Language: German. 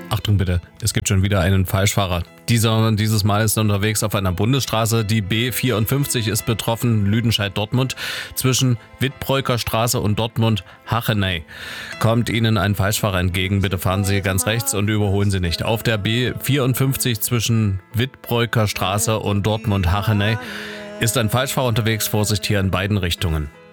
Achtung bitte, es gibt schon wieder einen Falschfahrer. Dieses Mal ist er unterwegs auf einer Bundesstraße. Die B54 ist betroffen, Lüdenscheid-Dortmund. Zwischen Wittbreuker Straße und Dortmund-Hachenay kommt Ihnen ein Falschfahrer entgegen. Bitte fahren Sie ganz rechts und überholen Sie nicht. Auf der B54 zwischen Wittbreuker Straße und Dortmund-Hachenay ist ein Falschfahrer unterwegs. Vorsicht hier in beiden Richtungen.